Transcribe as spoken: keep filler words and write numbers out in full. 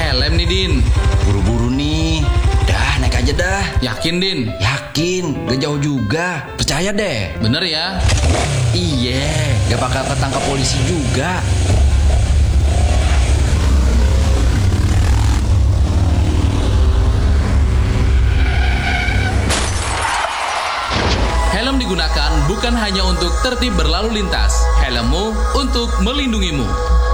helm nih, Din. Buru-buru nih. Dah, naik aja dah. Yakin, Din? Yakin, gak jauh juga. Percaya deh. Bener ya? Iya, gak bakal ketangkap polisi juga. Helm digunakan bukan hanya untuk tertib berlalu lintas. Helmmu untuk melindungimu.